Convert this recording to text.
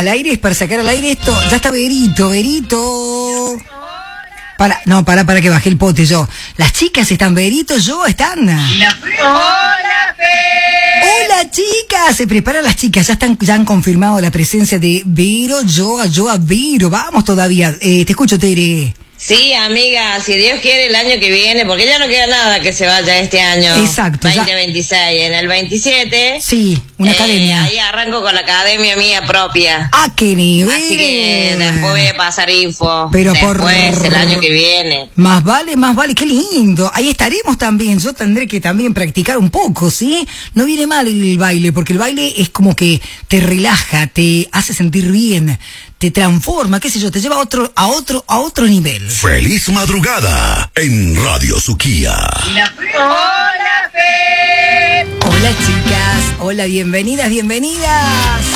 al aire, es para sacar al aire esto. Ya está Verito. Para que bajé el pote yo. Las chicas están, Verito, yo, están. ¡Hola, Fe! Hola, chicas. Se preparan las chicas. Ya han confirmado la presencia de Vero, yo, Vero. Vamos todavía. Te escucho, Tere. Sí, amiga, si Dios quiere el año que viene, porque ya no queda nada que se vaya este año. Exacto. 2026. En el 27. Sí, una academia. Ahí arranco con la academia mía propia. ¡Ah, qué nivel! Así que después voy a pasar info. Pero después, el año que viene. Más vale, qué lindo. Ahí estaremos también. Yo tendré que también practicar un poco, ¿sí? No viene mal el baile, porque el baile es como que te relaja, te hace sentir bien, te transforma, qué sé yo, te lleva a otro nivel. Feliz madrugada en Radio Suquía. ¡Hola, Fe! Hola, chicas. Hola, bienvenidas.